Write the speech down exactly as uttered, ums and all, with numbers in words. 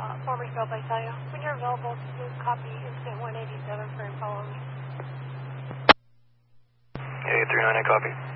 uh, former South by Tayo. When you're available, please copy incident one eighty-seven for info only. eight three nine, I copy.